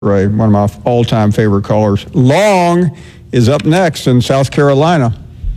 Ray, one of my all-time favorite callers. Long is up next in South Carolina.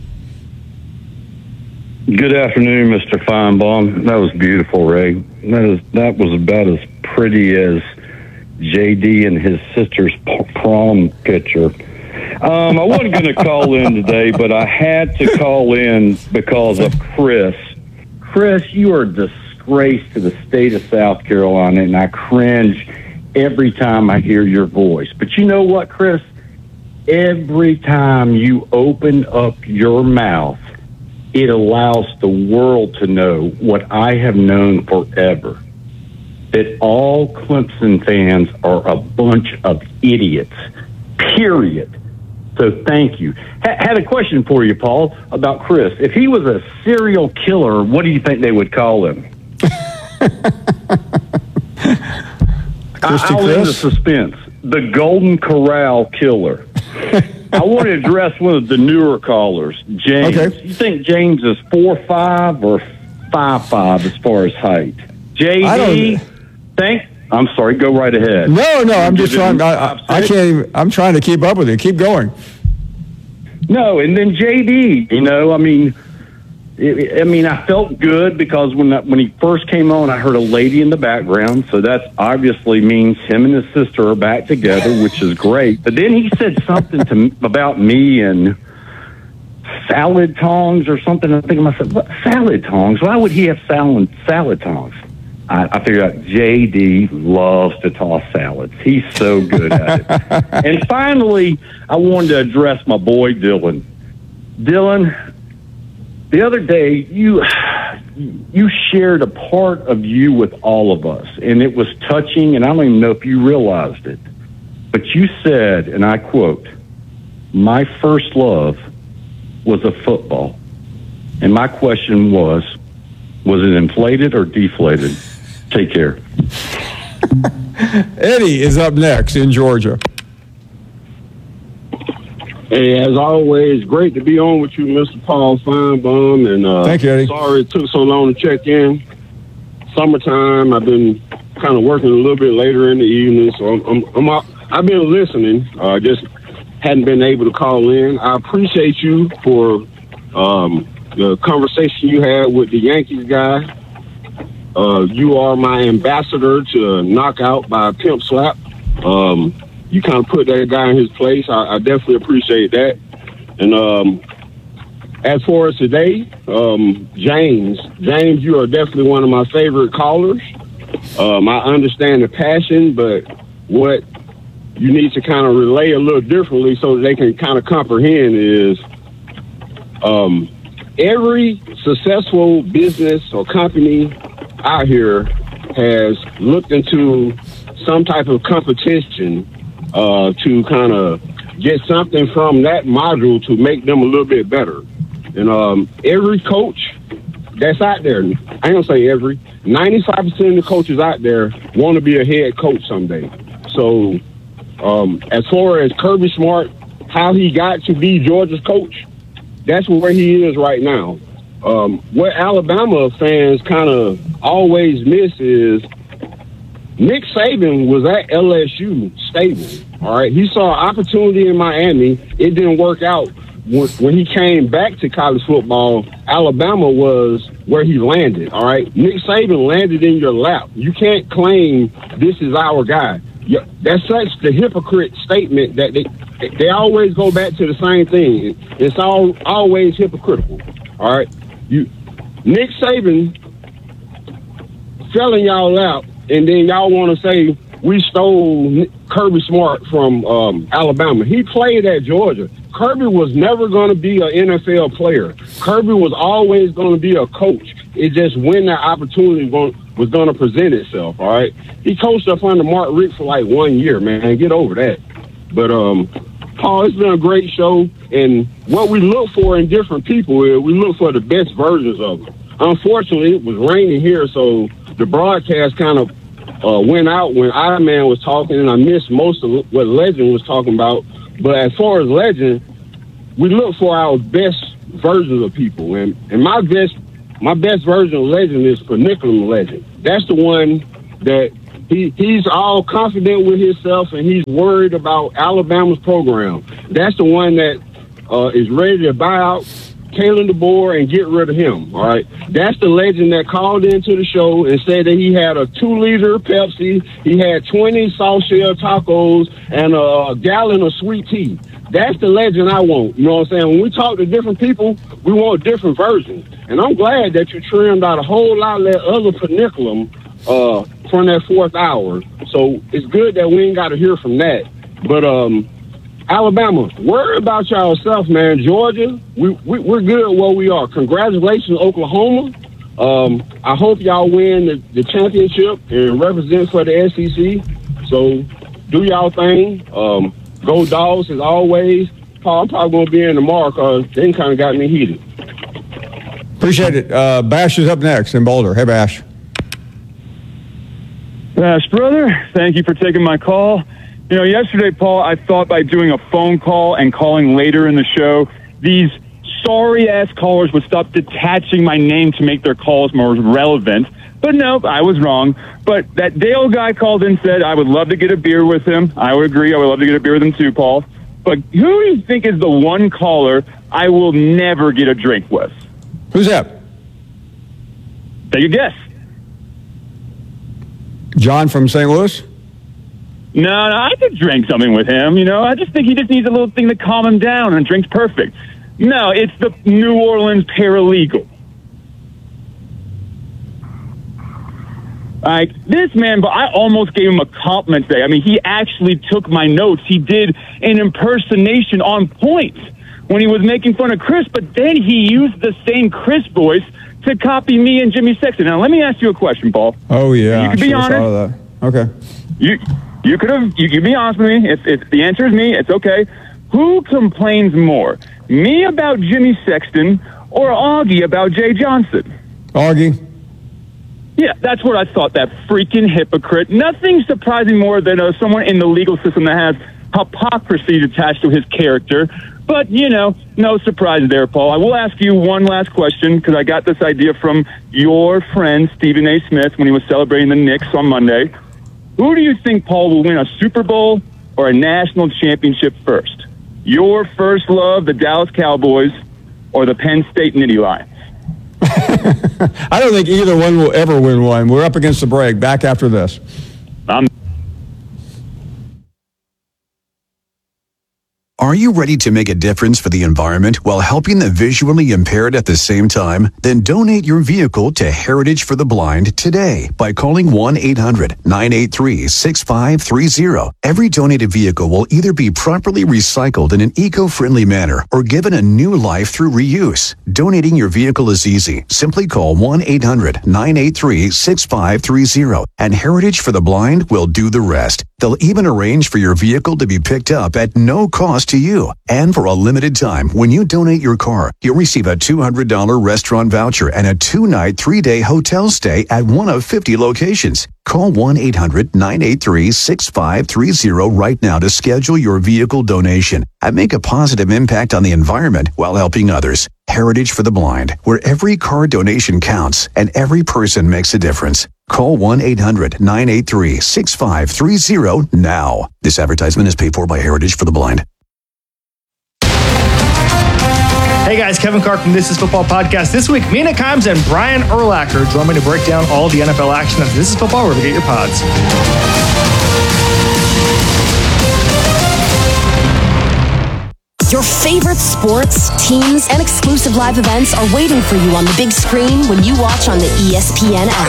Good afternoon, Mr. Feinbaum. That was beautiful, Ray. That was about as pretty as JD and his sister's prom picture. I wasn't going to call in today, but I had to call in because of Chris. Chris, you are a disgrace to the state of South Carolina, and I cringe every time I hear your voice. But you know what, Chris? Every time you open up your mouth, it allows the world to know what I have known forever, that all Clemson fans are a bunch of idiots, period. So thank you. Had a question for you, Paul, about Chris. If he was a serial killer, what do you think they would call him? I'll end the suspense. The Golden Corral Killer. I want to address one of the newer callers, James. Okay. You think James is 4'5" or 5'5" as far as height? JD, I'm sorry, go right ahead. No, I'm just trying. I can't even, I'm trying to keep up with you. Keep going. No, and then JD, I felt good because when he first came on, I heard a lady in the background, so that obviously means him and his sister are back together, which is great. But then he said something about me and salad tongs or something. I think to myself, what salad tongs? Why would he have salad tongs? I figured out JD loves to toss salads. He's so good at it. And finally, I wanted to address my boy Dylan. Dylan, the other day, you shared a part of you with all of us, and it was touching, and I don't even know if you realized it. But you said, and I quote, "My first love was a football." And my question was it inflated or deflated? Take care. Eddie is up next in Georgia. Hey, as always, great to be on with you, Mr. Paul Feinbaum. And thank you, Eddie. Sorry it took so long to check in. Summertime, I've been kind of working a little bit later in the evening, so I've been listening. Just hadn't been able to call in. I appreciate you for the conversation you had with the Yankees guy. You are my ambassador to Knockout by Pimp Slap. You kind of put that guy in his place. I definitely appreciate that. And as for us today, James, you are definitely one of my favorite callers. I understand the passion, but what you need to kind of relay a little differently so that they can kind of comprehend is every successful business or company out here has looked into some type of competition to kind of get something from that module to make them a little bit better. And every coach that's out there, I ain't gonna say every, 95% of the coaches out there want to be a head coach someday. So as far as Kirby Smart, how he got to be Georgia's coach, that's where he is right now. What Alabama fans kind of always miss is Nick Saban was at LSU stable. All right, he saw an opportunity in Miami. It didn't work out. When he came back to college football, Alabama was where he landed. All right, Nick Saban landed in your lap. You can't claim this is our guy. That's such the hypocrite statement that they always go back to the same thing. It's always hypocritical. All right, Nick Saban fell in y'all lap, and then y'all want to say we stole Kirby Smart from Alabama. He played at Georgia. Kirby was never going to be an NFL player. Kirby was always going to be a coach. It just when that opportunity was going to present itself, all right? He coached up under Mark Richt for like 1 year, man. Get over that. But, Paul, it's been a great show. And what we look for in different people is we look for the best versions of them. Unfortunately, it was raining here, so the broadcast kind of went out when Iron Man was talking, and I missed most of what Legend was talking about. But as far as Legend, we look for our best versions of people, and my best version of Legend is Peniculum Legend. That's the one that He's all confident with himself, and he's worried about Alabama's program. That's the one that is ready to buy out Kalen DeBoer and get rid of him, all right? That's the legend that called into the show and said that he had a 2-liter Pepsi, he had 20 soft shell tacos, and a gallon of sweet tea. That's the legend I want. You know what I'm saying? When we talk to different people, we want different versions. And I'm glad that you trimmed out a whole lot of that other paniculum from that fourth hour. So it's good that we ain't got to hear from that. But Alabama, worry about yourself, man. Georgia, we're good where we are. Congratulations, Oklahoma. I hope y'all win the championship and represent for the SEC. So do y'all thing. Go Dogs as always. Paul, I'm probably going to be in tomorrow because they kind of got me heated. Appreciate it. Bash is up next in Boulder. Hey, Bash. Bash, brother, thank you for taking my call. You know, yesterday, Paul, I thought by doing a phone call and calling later in the show, these sorry-ass callers would stop detaching my name to make their calls more relevant. But no, I was wrong. But that Dale guy called in and said I would love to get a beer with him. I would agree. I would love to get a beer with him too, Paul. But who do you think is the one caller I will never get a drink with? Who's that? Take a guess. John from St. Louis? No, I could drink something with him. You know, I just think he just needs a little thing to calm him down, and a drink's perfect. No, it's the New Orleans paralegal. Like, this man, but I almost gave him a compliment today. I mean, he actually took my notes. He did an impersonation on point when he was making fun of Chris, but then he used the same Chris voice to copy me and Jimmy Sexton. Now, let me ask you a question, Paul. Oh, yeah. You can be honest. Okay. You can be honest with me. If the answer is me, it's okay. Who complains more, me about Jimmy Sexton or Augie about Jay Johnson? Augie. Yeah, that's what I thought, that freaking hypocrite. Nothing surprising more than someone in the legal system that has hypocrisy attached to his character. But, you know, no surprise there, Paul. I will ask you one last question, because I got this idea from your friend, Stephen A. Smith, when he was celebrating the Knicks on Monday. Who do you think, Paul, will win a Super Bowl or a national championship first? Your first love, the Dallas Cowboys, or the Penn State Nittany Lions? I don't think either one will ever win one. We're up against the break. Back after this. Are you ready to make a difference for the environment while helping the visually impaired at the same time? Then donate your vehicle to Heritage for the Blind today by calling 1-800-983-6530. Every donated vehicle will either be properly recycled in an eco-friendly manner or given a new life through reuse. Donating your vehicle is easy. Simply call 1-800-983-6530 and Heritage for the Blind will do the rest. They'll even arrange for your vehicle to be picked up at no cost to you. And for a limited time, when you donate your car, you'll receive a $200 restaurant voucher and a 2-night, 3-day hotel stay at one of 50 locations. Call 1-800-983-6530 right now to schedule your vehicle donation and make a positive impact on the environment while helping others. Heritage for the Blind, where every car donation counts and every person makes a difference. Call 1-800-983-6530 now. This advertisement is paid for by Heritage for the Blind. Hey guys, Kevin Carr from This Is Football Podcast. This week, Mina Kimes and Brian Urlacher join me to break down all the NFL action of This Is Football, where we get your pods. Your favorite sports, teams, and exclusive live events are waiting for you on the big screen when you watch on the ESPN app.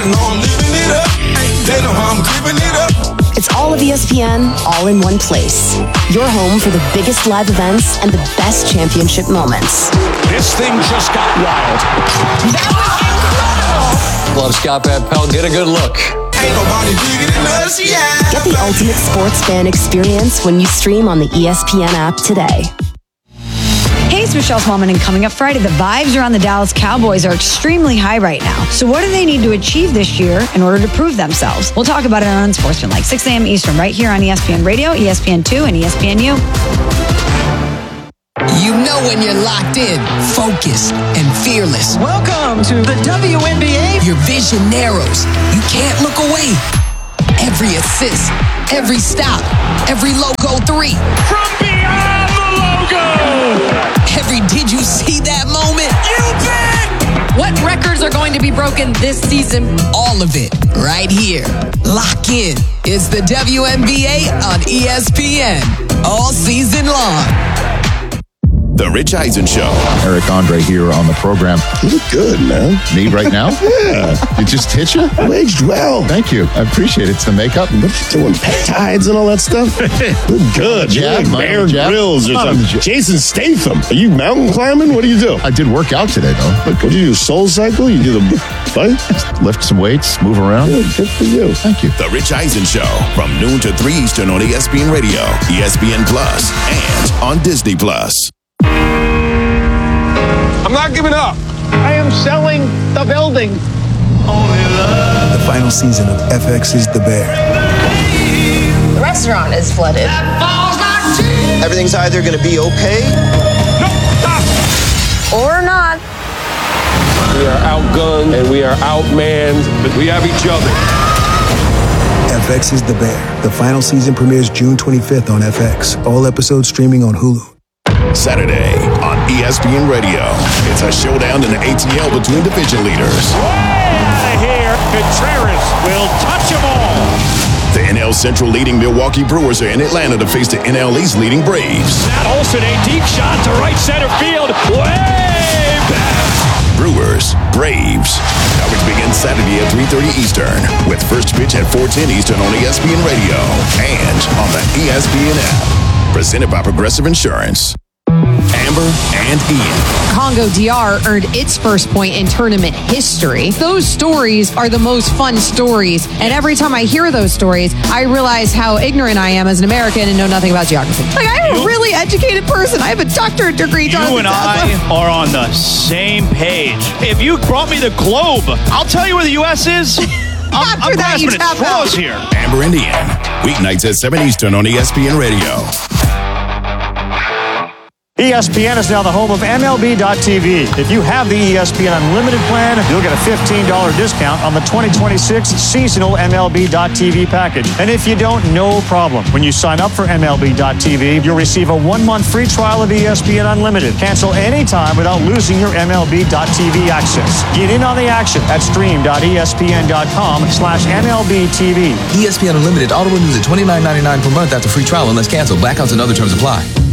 It's all of ESPN, all in one place. Your home for the biggest live events and the best championship moments. This thing just got wild. That was incredible. Love Scott Van Pelt. Get a good look. Ain't nobody bigger than us, yeah. Get the ultimate sports fan experience when you stream on the ESPN app today. Hey, it's Michelle Smallman, and coming up Friday, the vibes around the Dallas Cowboys are extremely high right now. So what do they need to achieve this year in order to prove themselves? We'll talk about it on Unsportsmanlike, 6 a.m. Eastern, right here on ESPN Radio, ESPN2, and ESPNU. You know when you're locked in, focused, and fearless. Welcome to the WNBA. Your vision narrows. You can't look away. Every assist, every stop, every logo 3. From beyond the logo! Every did you see that moment? You bet! What records are going to be broken this season? All of it, right here. Lock in. It's the WNBA on ESPN. All season long. The Rich Eisen Show. Eric Andre here on the program. You look good, man. Me right now? Yeah. It just hit you? You aged well. Thank you. I appreciate it. It's the makeup. What are you doing? Peptides and all that stuff? Look good. You're like Bear Grylls or something. Jason Statham. Are you mountain climbing? What do you do? I did work out today, though. What do you do? Soul Cycle? You do the bike? Lift some weights, move around. Yeah, good for you. Thank you. The Rich Eisen Show from noon to 3 Eastern on ESPN Radio, ESPN Plus, and on Disney Plus. I'm not giving up. I am selling the building. The final season of FX is The Bear. The restaurant is flooded. Everything's either going to be okay or not. We are outgunned and we are outmanned, but we have each other. FX is The Bear. The final season premieres June 25th on FX. All episodes streaming on Hulu. Saturday on ESPN Radio. It's a showdown in the ATL between division leaders. Way out of here. Contreras will touch them all. The NL Central leading Milwaukee Brewers are in Atlanta to face the NL East leading Braves. Matt Olson, a deep shot to right center field. Way back. Brewers, Braves. Coverage begins Saturday at 3:30 Eastern with first pitch at 4:10 Eastern on ESPN Radio and on the ESPN app. Presented by Progressive Insurance. Amber and Ian. Congo DR earned its first point in tournament history. Those stories are the most fun stories. And every time I hear those stories, I realize how ignorant I am as an American and know nothing about geography. Like, I'm a really educated person. I have a doctorate degree. You and I are on the same page. If you brought me the globe, I'll tell you where the U.S. is. I'm grasping at straws here. Amber and Ian. Weeknights at 7 Eastern on ESPN Radio. ESPN is now the home of MLB.tv. If you have the ESPN Unlimited plan, you'll get a $15 discount on the 2026 seasonal MLB.tv package. And if you don't, no problem. When you sign up for MLB.tv, you'll receive a 1-month free trial of ESPN Unlimited. Cancel anytime without losing your MLB.tv access. Get in on the action at stream.espn.com/MLBTV. ESPN Unlimited auto renews at $29.99 per month after free trial unless canceled. Blackouts and other terms apply.